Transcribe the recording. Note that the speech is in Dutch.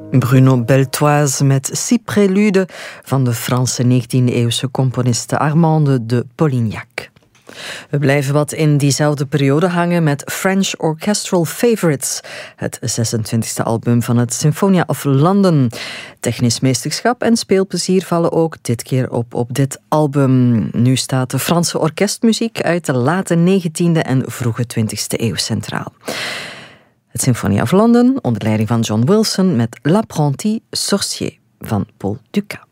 Bruno Beltoise met Six Préludes van de Franse 19e-eeuwse componiste Armande de Polignac. We blijven wat in diezelfde periode hangen met French Orchestral Favorites, het 26e album van het Sinfonia of London. Technisch meesterschap en speelplezier vallen ook dit keer op dit album. Nu staat de Franse orkestmuziek uit de late 19e en vroege 20e eeuw centraal. Het Sinfonia of London onder leiding van John Wilson met L'Apprenti Sorcier van Paul Dukas.